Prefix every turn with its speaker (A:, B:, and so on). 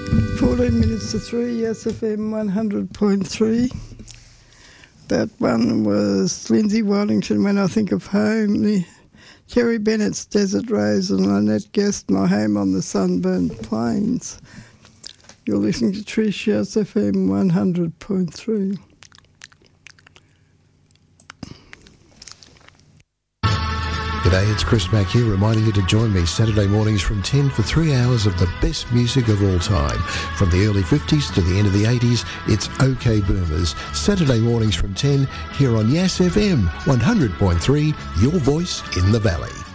A: 14 minutes to 3, Yes FM 100.3. That one was Lindsay Waddington, When I Think of Home. The Kerry Bennett's Desert Rose and Lynette Guest, My Home on the Sunburned Plains. You're listening to Trish, Yes FM 100.3.
B: G'day, it's Chris Mack here, reminding you to join me Saturday mornings from 10 for 3 hours of the best music of all time. From the early 50s to the end of the 80s, it's OK Boomers. Saturday mornings from 10 here on Yes FM 100.3, your voice in the valley.